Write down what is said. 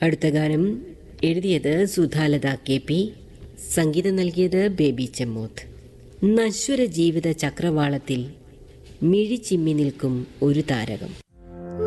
അടുത്ത ഗാനം എഴുതിയത് സുധാലത KP, സംഗീതം നൽകിയത് ബേബി ചെമ്മോത്ത്. നശ്വര ജീവിത ചക്രവാളത്തിൽ മിഴിച്ചിമ്മി നിൽക്കും ഒരു താരകം.